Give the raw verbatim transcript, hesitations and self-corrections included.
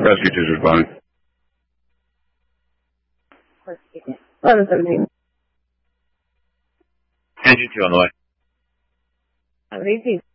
Rescue teams responding. eleven seventeen. Engine two on the way. eleven eighteen.